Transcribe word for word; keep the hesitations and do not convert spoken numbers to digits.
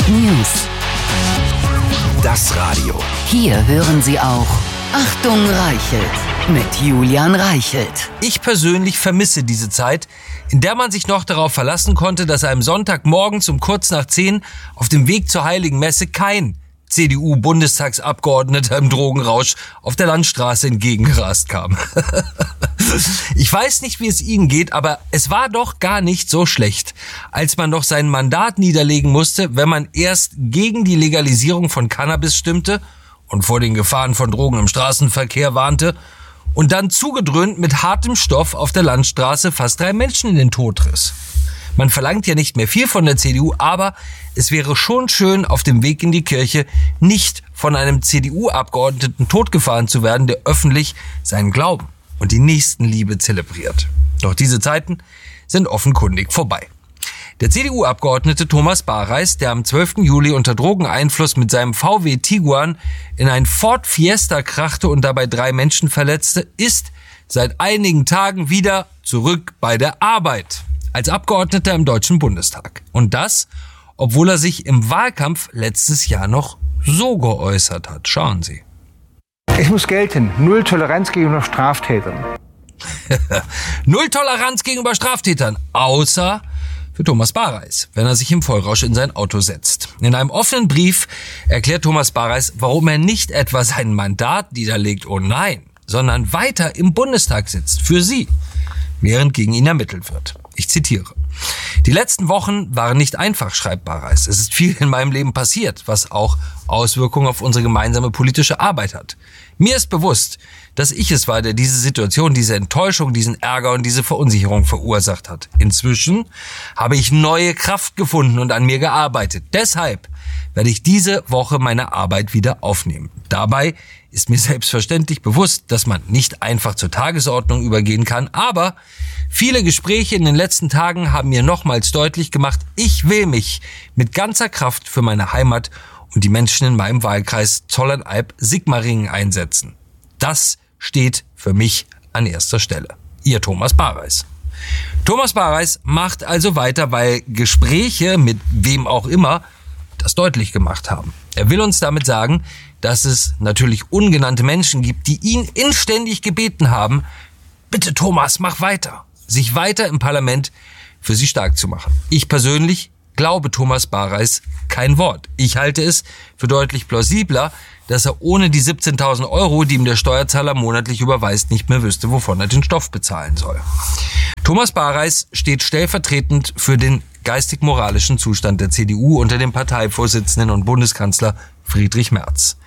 News. Das Radio. Hier hören Sie auch Achtung Reichelt mit Julian Reichelt. Ich persönlich vermisse diese Zeit, in der man sich noch darauf verlassen konnte, dass einem Sonntagmorgens um kurz nach zehn auf dem Weg zur Heiligen Messe kein C D U-Bundestagsabgeordneter im Drogenrausch auf der Landstraße entgegengerast kam. Ich weiß nicht, wie es Ihnen geht, aber es war doch gar nicht so schlecht, als man doch sein Mandat niederlegen musste, wenn man erst gegen die Legalisierung von Cannabis stimmte und vor den Gefahren von Drogen im Straßenverkehr warnte und dann zugedröhnt mit hartem Stoff auf der Landstraße fast drei Menschen in den Tod riss. Man verlangt ja nicht mehr viel von der C D U, aber es wäre schon schön, auf dem Weg in die Kirche nicht von einem C D U-Abgeordneten totgefahren zu werden, der öffentlich seinen Glauben und die Nächstenliebe zelebriert. Doch diese Zeiten sind offenkundig vorbei. Der C D U-Abgeordnete Thomas Bareis, der am zwölften Juli unter Drogeneinfluss mit seinem V W Tiguan in ein Ford Fiesta krachte und dabei drei Menschen verletzte, ist seit einigen Tagen wieder zurück bei der Arbeit als Abgeordneter im Deutschen Bundestag. Und das, obwohl er sich im Wahlkampf letztes Jahr noch so geäußert hat. Schauen Sie. Es muss gelten, null Toleranz gegenüber Straftätern. Null Toleranz gegenüber Straftätern, außer für Thomas Bareis, wenn er sich im Vollrausch in sein Auto setzt. In einem offenen Brief erklärt Thomas Bareis, warum er nicht etwa sein Mandat niederlegt, oh nein, sondern weiter im Bundestag sitzt, für Sie, während gegen ihn ermittelt wird. Ich zitiere. Die letzten Wochen waren nicht einfach, schreibt Bareis. Es ist viel in meinem Leben passiert, was auch Auswirkungen auf unsere gemeinsame politische Arbeit hat. Mir ist bewusst, dass ich es war, der diese Situation, diese Enttäuschung, diesen Ärger und diese Verunsicherung verursacht hat. Inzwischen habe ich neue Kraft gefunden und an mir gearbeitet. Deshalb werde ich diese Woche meine Arbeit wieder aufnehmen. Dabei ist mir selbstverständlich bewusst, dass man nicht einfach zur Tagesordnung übergehen kann, aber viele Gespräche in den letzten Tagen haben mir nochmals deutlich gemacht, ich will mich mit ganzer Kraft für meine Heimat und die Menschen in meinem Wahlkreis Zollernalb-Sigmaringen einsetzen. Das steht für mich an erster Stelle. Ihr Thomas Bareis. Thomas Bareis macht also weiter, weil Gespräche mit wem auch immer das deutlich gemacht haben. Er will uns damit sagen, dass es natürlich ungenannte Menschen gibt, die ihn inständig gebeten haben, bitte Thomas, mach weiter, sich weiter im Parlament für sie stark zu machen. Ich persönlich glaube Thomas Bareis kein Wort. Ich halte es für deutlich plausibler, dass er ohne die siebzehntausend Euro, die ihm der Steuerzahler monatlich überweist, nicht mehr wüsste, wovon er den Stoff bezahlen soll. Thomas Bareis steht stellvertretend für den geistig-moralischen Zustand der C D U unter dem Parteivorsitzenden und Bundeskanzler Friedrich Merz.